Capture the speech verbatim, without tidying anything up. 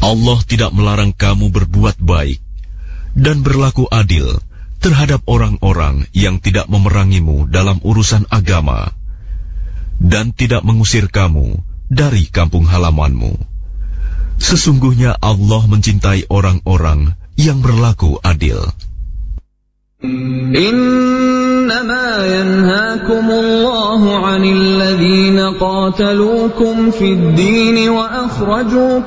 Allah tidak melarang kamu berbuat baik dan berlaku adil terhadap orang-orang yang tidak memerangimu dalam urusan agama dan tidak mengusir kamu dari kampung halamanmu. Sesungguhnya Allah mencintai orang-orang yang berlaku adil. Innama yanhaakumullahu 'anil ladzina qataluukum fid din wa akhrajuukum